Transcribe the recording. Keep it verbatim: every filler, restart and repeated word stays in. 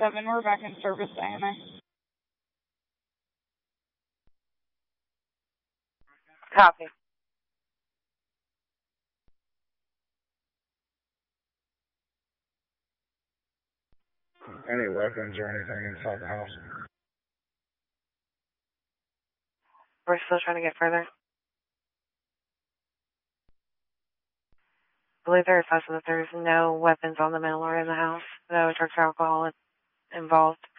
seven, we're back in service, Diana. Copy. Any weapons or anything inside the house? We're still trying to get further. I believe they're advising that there's no weapons on the mail or in the house. No drugs or alcohol involved.